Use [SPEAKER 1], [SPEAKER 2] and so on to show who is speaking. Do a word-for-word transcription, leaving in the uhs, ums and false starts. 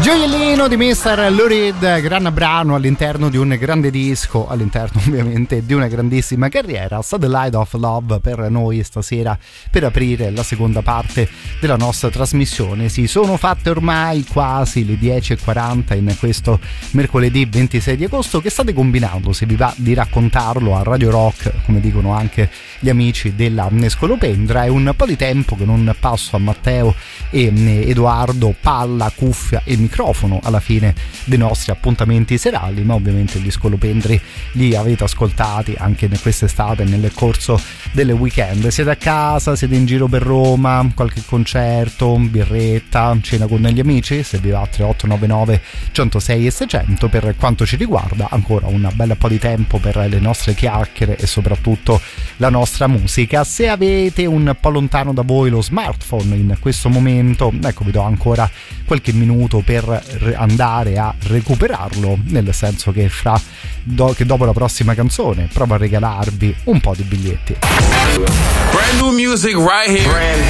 [SPEAKER 1] Gioiellino di mister Lou Reed, gran brano all'interno di un grande disco, all'interno ovviamente di una grandissima carriera. Satellite of Love per noi stasera, per aprire la seconda parte della nostra trasmissione. Si sono fatte ormai quasi le dieci e quaranta in questo mercoledì ventisei di agosto. Che state combinando? Se vi va di raccontarlo a Radio Rock, come dicono anche gli amici della Scolopendra. È un po' di tempo che non passo a Matteo e Edoardo palla, cuffia e microfono alla fine dei nostri appuntamenti serali, ma ovviamente gli Scolopendri li avete ascoltati anche in quest'estate nel corso delle weekend. Siete a casa, siete in giro per Roma, qualche concerto, birretta, cena con gli amici? Se vi va tre otto nove nove centosei e seicento. Per quanto ci riguarda ancora un bel po' di tempo per le nostre chiacchiere e soprattutto la nostra musica. Se avete un po' lontano da voi lo smartphone in questo momento, ecco, vi do ancora qualche minuto per andare a recuperarlo, nel senso che fra do, che dopo la prossima canzone provo a regalarvi un po' di biglietti.
[SPEAKER 2] Brand new music right here. Brand